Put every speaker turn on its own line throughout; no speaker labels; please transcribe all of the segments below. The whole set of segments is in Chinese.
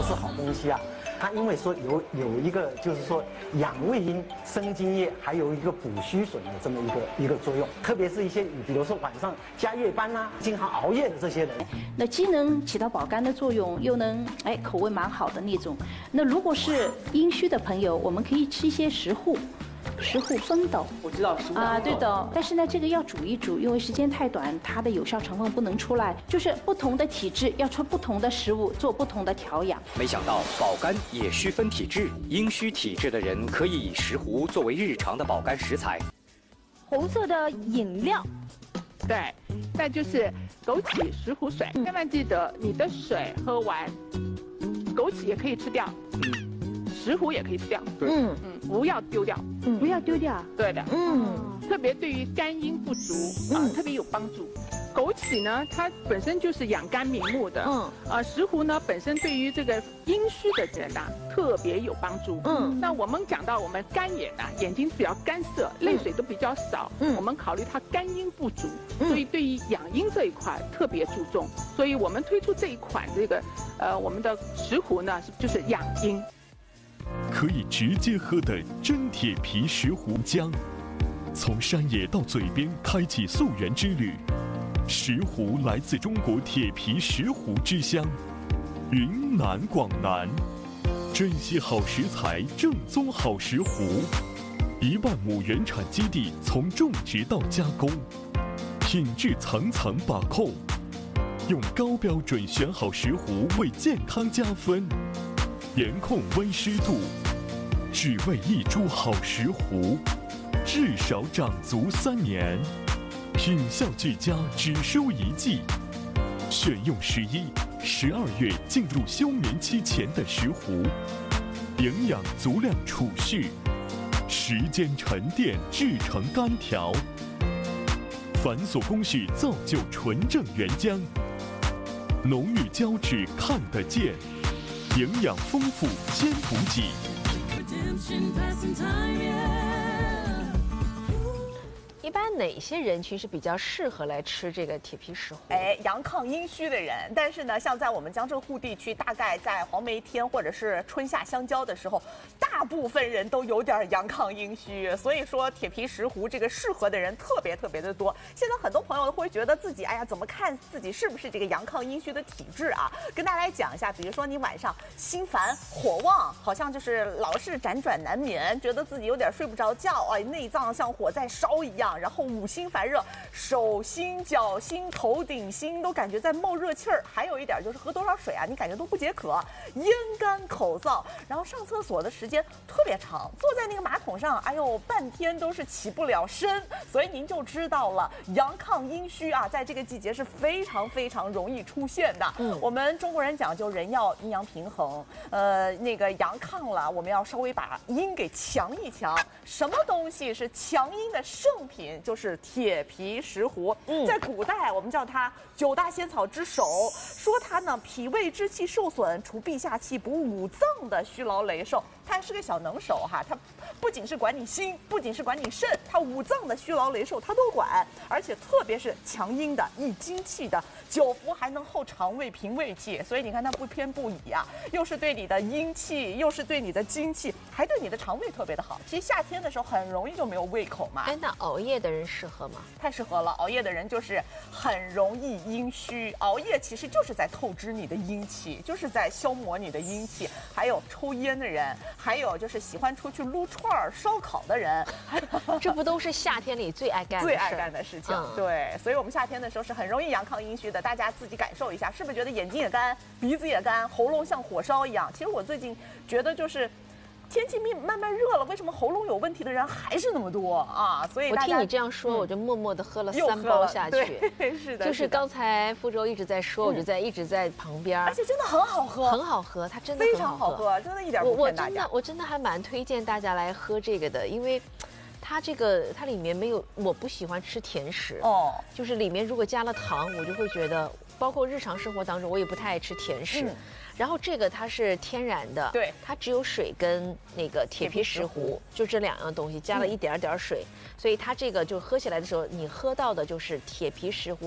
果是好东西啊，它因为说有一个就是说养胃阴、生津液，还有一个补虚损的这么一个作用。特别是一些比如说晚上加夜班呐、经常熬夜的这些人，
那既能起到保肝的作用，又能口味蛮好的那种。那如果是阴虚的朋友，我们可以吃一些石斛。石斛风豆，
我知道石斛
啊，对的。但是呢，这个要煮一煮，因为时间太短，它的有效成分不能出来。就是不同的体质要吃不同的食物，做不同的调养。
没想到保肝也需分体质，阴虚体质的人可以以石斛作为日常的保肝食材。
红色的饮料，
对，再就是枸杞石斛水，千万记得你的水喝完，枸杞也可以吃掉，石斛也可以吃掉，不要丢掉，
不要丢掉。
对的，特别对于肝阴不足特别有帮助。枸杞呢，它本身就是养肝明目的，石斛呢本身对于这个阴虚的人呐特别有帮助。那我们讲到我们干眼呐，眼睛比较干涩，泪水都比较少，我们考虑它肝阴不足，所以对于养阴这一块特别注重。所以我们推出这一款这个我们的石斛呢，就是养阴。
可以直接喝的真铁皮石斛浆，从山野到嘴边开启溯源之旅。石斛来自中国铁皮石斛之乡，云南广南，珍惜好食材，正宗好石斛。1万亩原产基地，从种植到加工，品质层层把控，用高标准选好石斛，为健康加分。严控温湿度，只为一株好石斛，至少长足3年，品效俱佳，只收1季。选用11、12月进入休眠期前的石斛，营养足量储蓄，时间沉淀制成甘条，繁琐工序造就纯正原浆，浓郁胶质看得见。营养丰富，兼补给。
一般哪些人群是比较适合来吃这个铁皮石斛？
阳亢阴虚的人，但是呢，像在我们江浙沪地区，大概在黄梅天或者是春夏相交的时候，大部分人都有点阳亢阴虚，所以说铁皮石斛这个适合的人特别的多。现在很多朋友会觉得自己，哎呀，怎么看自己是不是这个阳亢阴虚的体质啊？跟大家来讲一下，比如说你晚上心烦火旺，好像就是老是辗转难眠，觉得自己有点睡不着觉，内脏像火在烧一样。然后五心烦热，手心、脚心、头顶心都感觉在冒热气儿。还有一点就是喝多少水啊，你感觉都不解渴，咽干口燥，然后上厕所的时间特别长，坐在那个马桶上，哎呦，半天都是起不了身。所以您就知道了，阳亢阴虚啊，在这个季节是非常容易出现的。我们中国人讲究人要阴阳平衡，那个阳亢了，我们要稍微把阴给强一强。什么东西是强阴的圣品？就是铁皮石斛。在古代我们叫它9大仙草之首，说它呢脾胃之气受损，除痹下气，补五脏的虚劳累瘦。它是个小能手哈，它不仅是管你心，不仅是管你肾，它五脏的虚劳累瘦它都管，而且特别是强阴的、益精气的，久服还能厚肠胃、平胃气。所以你看它不偏不倚啊，又是对你的阴气，又是对你的精气，还对你的肠胃特别的好。其实夏天的时候很容易就没有胃口嘛。
那熬夜的人适合吗？
太适合了，熬夜的人就是很容易阴虚。熬夜其实就是在透支你的阴气，就是在消磨你的阴气。还有抽烟的人，还有就是喜欢出去撸串儿、烧烤的人，
这不都是夏天里最爱干
的事情？对，所以我们夏天的时候是很容易阳亢阴虚的。大家自己感受一下，是不是觉得眼睛也干、鼻子也干、喉咙像火烧一样？其实我最近觉得就是天气慢慢热了，为什么喉咙有问题的人还是那么多啊？所以
我听你这样说，我就默默地喝了3包下去。
对，是的。
就是刚才傅周一直在说，我就一直在旁边。
而且真的很好喝，
很好喝，它真的
非常好喝，真的一点不骗大家。
我真的还蛮推荐大家来喝这个的，因为它里面没有，我不喜欢吃甜食哦，就是里面如果加了糖，我就会觉得，包括日常生活当中，我也不太爱吃甜食。然后这个它是天然的，
对，
它只有水跟那个铁皮石斛，就这2样东西，加了一点水，所以它这个就喝起来的时候，你喝到的就是铁皮石斛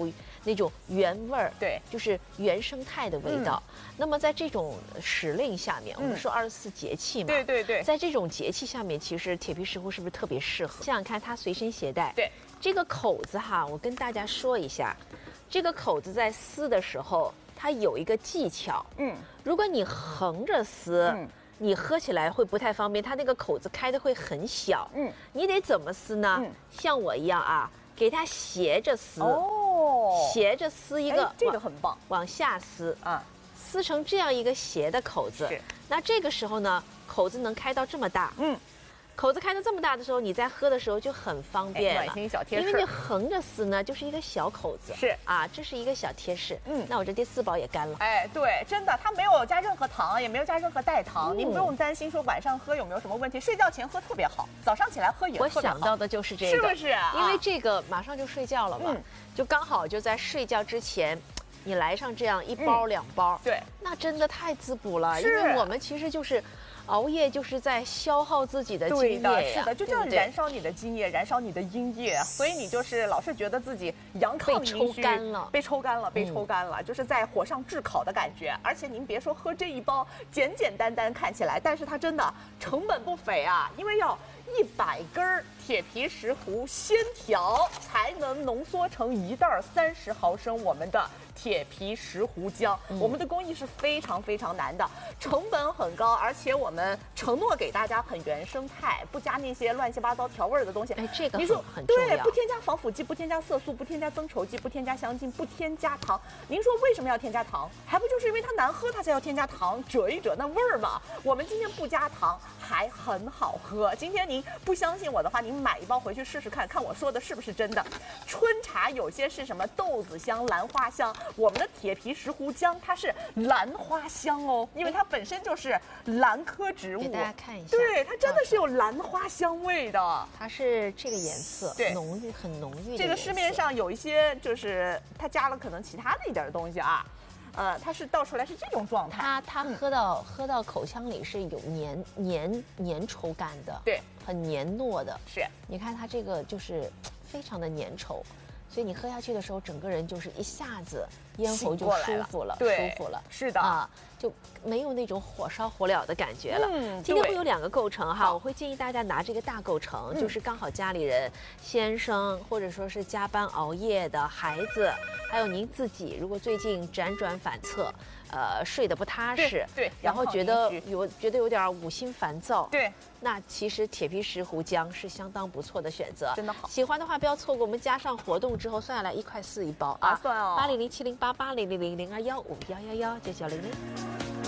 那种原味儿，
对，
就是原生态的味道。那么在这种时令下面，我们说24节气嘛，
对对对，
在这种节气下面，其实铁皮石斛是不是特别适合？想想看，它随身携带，
对，
这个口子哈，我跟大家说一下，这个口子在撕的时候，它有一个技巧，如果你横着撕，你喝起来会不太方便，它那个口子开的会很小，你得怎么撕呢？像我一样啊，给它斜着撕，斜着撕一个，
这个很棒，
往下撕啊，撕成这样一个斜的口子，那这个时候呢，口子能开到这么大，口子开到这么大的时候，你在喝的时候就很方便了，
暖心小贴士。
因为你横着撕呢，就是一个小口子，
是
啊，这是一个小贴士。那我这第4包也干了。
哎，对，真的，它没有加任何糖，也没有加任何代糖，您不用担心说晚上喝有没有什么问题，睡觉前喝特别好，早上起来喝也特别好。
我想到的就是这个，
是不是？
因为这个马上就睡觉了嘛，就刚好就在睡觉之前。你来上这样1包2包，
对，
那真的太滋补了。因为我们其实就是熬夜，就是在消耗自己的津液呀。
是的，就这样燃烧你的津液，燃烧你的阴液，所以你就是老是觉得自己阳亢阴虚，
被抽干了，
被抽干了，就是在火上炙烤的感觉。而且您别说喝这1包简简单单看起来，但是它真的成本不菲啊，因为要100根铁皮石斛鲜条才能浓缩成1袋30毫升我们的铁皮石斛浆。我们的工艺是非常非常难的，成本很高，而且我们承诺给大家很原生态，不加那些乱七八糟调味的东西。
哎，这个
您说
很重要，
对，不添加防腐剂，不添加色素，不添加增稠剂，不添加香精，不添加糖。您说为什么要添加糖？还不就是因为它难喝，它才要添加糖，遮一遮那味儿嘛。我们今天不加糖，还很好喝。今天您不相信我的话，您买1包回去试试看，看我说的是不是真的。春茶有些是什么豆子香、兰花香，我们的铁皮石斛浆它是兰花香哦，因为它本身就是兰科植物。
给大家看一下，
对，它真的是有兰花香味的。
它是这个颜色，
对，
浓郁，很浓郁的。
这个市面上有一些就是它加了可能其他的一点东西啊。它是倒出来是这种状态，
它喝到口腔里是有粘稠感的，
对，
很黏糯的。
是，
你看它这个就是非常的粘稠，所以你喝下去的时候，整个人就是一下子咽喉就舒服了，
对，
舒服了，
是的
啊，就没有那种火烧火燎的感觉了。今天会有2个构成哈，我会建议大家拿这个大构成，就是刚好家里人、先生或者说是加班熬夜的孩子，还有您自己，如果最近辗转反侧，睡得不踏实，
对，
然后觉得有点5心烦躁，
对，
那其实铁皮石斛浆是相当不错的选择，
真的好。
喜欢的话不要错过，我们加上活动之后算下来1块4一包啊，
划算哦。
80070880000215119900。